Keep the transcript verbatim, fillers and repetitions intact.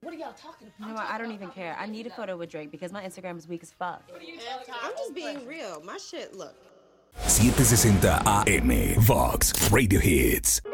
What are y'all talking about? You know what? I don't even care. I need a photo with Drake because my Instagram is weak as fuck. I'm just being real. My shit, look. setecientos sesenta A M Vox Radio Hits.